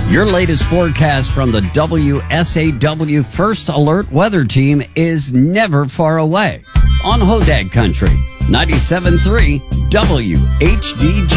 Your latest forecast from the WSAW First Alert Weather Team is never far away on Hodag Country, 97.3 WHDG.